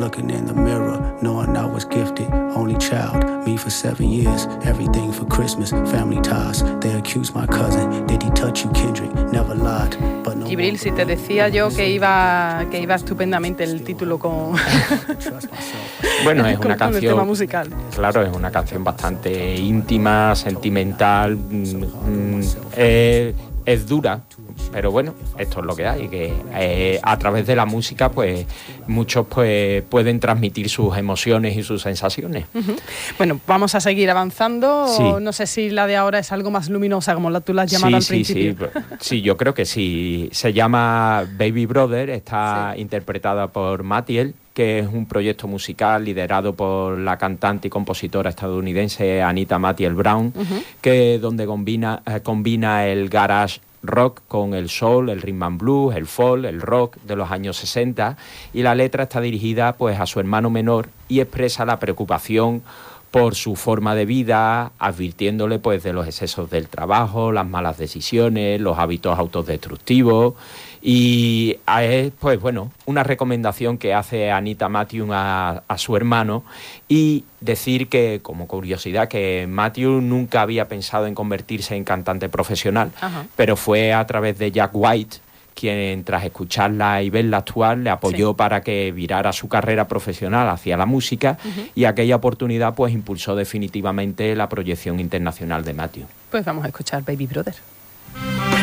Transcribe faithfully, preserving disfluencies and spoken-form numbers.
looking in the mirror, knowing I was gifted, only child, me for seven years, everything for Christmas, family ties. They accused my cousin, did he touch you, Kendrick? Never lied, but no. Jibril, si te decía yo que iba que iba estupendamente el título con bueno, es una con canción, el tema musical. Claro, es una canción bastante íntima, sentimental, mmm, eh, es dura, pero bueno, esto es lo que hay, que eh, a través de la música pues muchos pues pueden transmitir sus emociones y sus sensaciones. Uh-huh. Bueno, vamos a seguir avanzando. Sí. No sé si la de ahora es algo más luminosa, como la, tú la has llamado sí, al sí, principio. Sí, sí, yo creo que sí. Se llama Baby Brother, está sí. interpretada por Mathiel, que es un proyecto musical liderado por la cantante y compositora estadounidense Anita Mathiel Brown, uh-huh. que donde combina, eh, combina el garage rock con el soul, el rhythm and blues, el folk, el rock de los años sesenta, y la letra está dirigida pues a su hermano menor y expresa la preocupación por su forma de vida, advirtiéndole pues de los excesos del trabajo, las malas decisiones, los hábitos autodestructivos. Y es, pues bueno, una recomendación que hace Anita Matthew a, a su hermano, y decir que, como curiosidad, que Matthew nunca había pensado en convertirse en cantante profesional, Ajá. pero fue a través de Jack White quien, tras escucharla y verla actuar, le apoyó sí. para que virara su carrera profesional hacia la música, uh-huh. y aquella oportunidad pues impulsó definitivamente la proyección internacional de Matthew. Pues vamos a escuchar Baby Brother.